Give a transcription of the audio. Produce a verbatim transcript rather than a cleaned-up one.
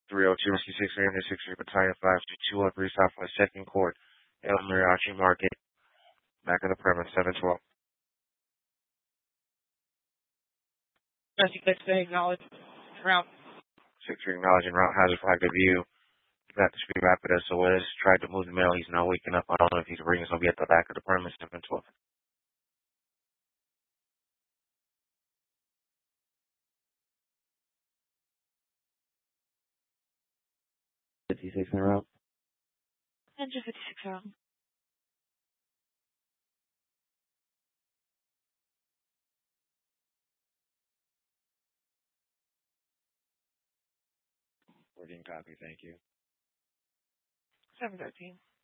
three oh two Rescue six A M to six three Battalion five two two oh three Southwest second Court, El Mariachi Market, back of the premise, seven twelve. Rescue six A, acknowledge route. six three acknowledging route hazard flag of view. Got the speed rapid S O S. Tried to move the male. He's not waking up. I don't know if he's bringing us. He'll be at the back of the premise, seven twelve. fifty-six en route. Engine fifty-six route. fourteen copy, thank you. seven thirteen.